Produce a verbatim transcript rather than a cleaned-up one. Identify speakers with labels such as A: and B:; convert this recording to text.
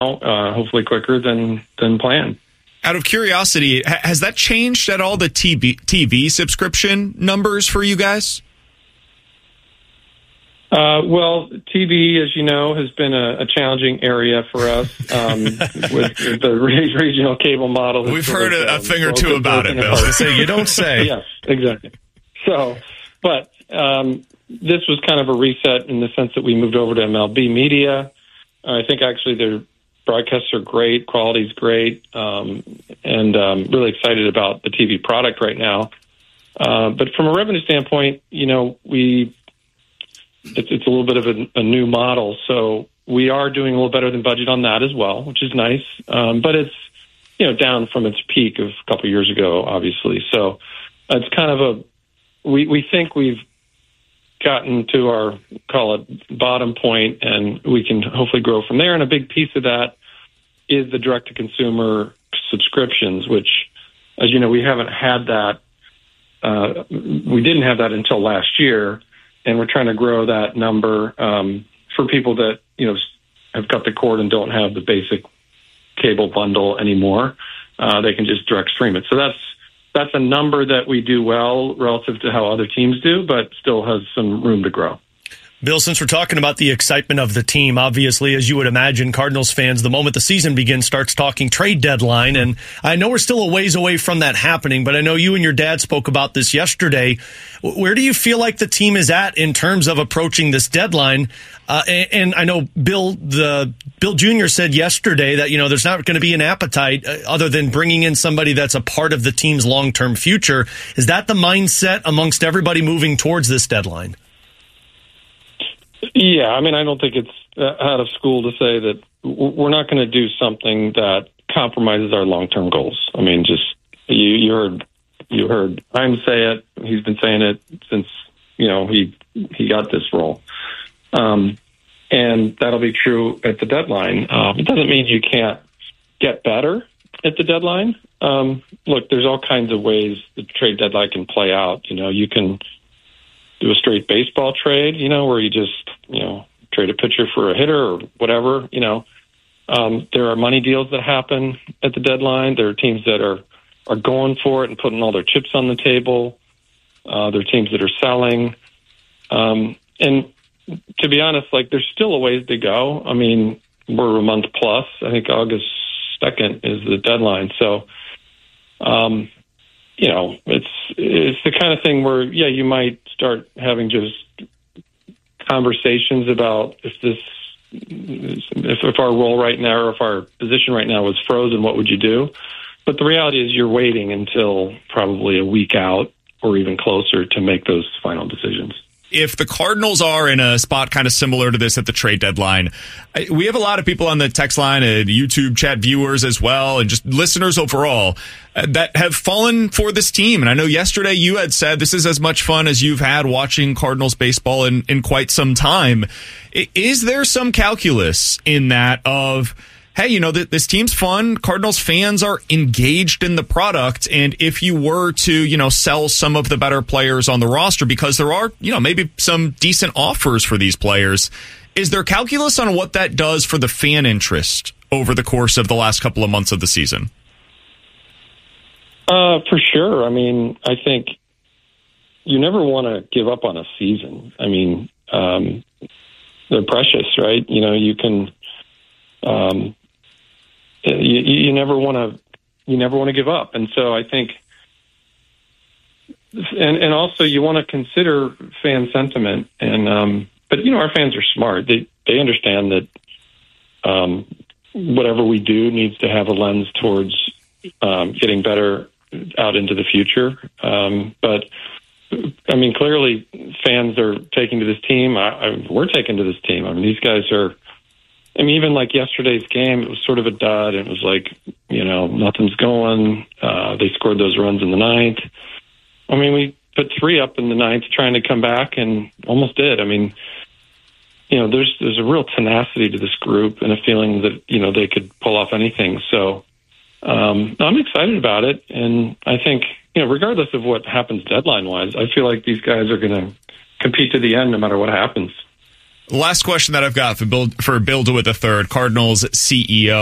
A: uh, hopefully quicker than than planned.
B: Out of curiosity, has that changed at all the T V, T V subscription numbers for you guys?
A: Uh, well, T V, as you know, has been a, a challenging area for us um, with, with the re- regional cable model.
B: We've heard of, a, a um, thing or two about it, Bill.
C: Say, you don't say.
A: Yes, exactly. So, but um, this was kind of a reset in the sense that we moved over to M L B Media. I think actually their broadcasts are great, quality's great, um, and um, really excited about the T V product right now. Uh, but from a revenue standpoint, you know, we it's, it's a little bit of a, a new model, so we are doing a little better than budget on that as well, which is nice. Um, but it's, you know, down from its peak of a couple of years ago, obviously. So it's kind of a we we think we've gotten to our, call it, bottom point, and we can hopefully grow from there. And a big piece of that is the direct-to-consumer subscriptions, which, as you know, we haven't had that. Uh, we didn't have that until last year, and we're trying to grow that number um, for people that, you know, have cut the cord and don't have the basic cable bundle anymore. Uh, they can just direct stream it. So that's That's a number that we do well relative to how other teams do, but still has some room to grow.
C: Bill, since we're talking about the excitement of the team, obviously, as you would imagine, Cardinals fans, the moment the season begins, starts talking trade deadline. And I know we're still a ways away from that happening, but I know you and your dad spoke about this yesterday. Where do you feel like the team is at in terms of approaching this deadline? Uh, and, and I know Bill, the Bill Junior said yesterday that, you know, there's not going to be an appetite uh, other than bringing in somebody that's a part of the team's long-term future. Is that the mindset amongst everybody moving towards this deadline?
A: Yeah, I mean, I don't think it's out of school to say that we're not going to do something that compromises our long-term goals. I mean, just you, you heard you heard Chaim say it. He's been saying it since, you know, he he got this role, um, and that'll be true at the deadline. Um, it doesn't mean you can't get better at the deadline. Um, look, there's all kinds of ways the trade deadline can play out. You know, you can do a straight baseball trade, you know, where you just, you know, trade a pitcher for a hitter or whatever, you know. Um, there are money deals that happen at the deadline. There are teams that are, are going for it and putting all their chips on the table. Uh, there are teams that are selling. Um, and to be honest, like, there's still a ways to go. I mean, we're a month plus. I think August second is the deadline. So, um, you know, it's it's the kind of thing where, yeah, you might start having just conversations about if this, if, if our role right now or if our position right now was frozen, what would you do? But the reality is you're waiting until probably a week out or even closer to make those final decisions.
B: If the Cardinals are in a spot kind of similar to this at the trade deadline, we have a lot of people on the text line and YouTube chat viewers as well, and just listeners overall that have fallen for this team. And I know yesterday you had said this is as much fun as you've had watching Cardinals baseball in, in quite some time. Is there some calculus in that of, hey, you know, this team's fun. Cardinals fans are engaged in the product. And if you were to, you know, sell some of the better players on the roster, because there are, you know, maybe some decent offers for these players, is there calculus on what that does for the fan interest over the course of the last couple of months of the season?
A: Uh, for sure. I mean, I think you never want to give up on a season. I mean, um, they're precious, right? You know, you can, um, You, you never want to, you never want to give up, and so I think, and and also you want to consider fan sentiment, and um, but you know our fans are smart; they they understand that um, whatever we do needs to have a lens towards um, getting better out into the future. Um, but I mean, clearly, fans are taking to this team. I, I, we're taking to this team. I mean, these guys are. I mean, even like yesterday's game, it was sort of a dud. It was like, you know, nothing's going. Uh, they scored those runs in the ninth. I mean, we put three up in the ninth trying to come back and almost did. I mean, you know, there's there's a real tenacity to this group and a feeling that, you know, they could pull off anything. So um, I'm excited about it. And I think, you know, regardless of what happens deadline-wise, I feel like these guys are going to compete to the end no matter what happens.
B: last question that I've got for Bill, for Bill DeWitt the third, Cardinals C E O.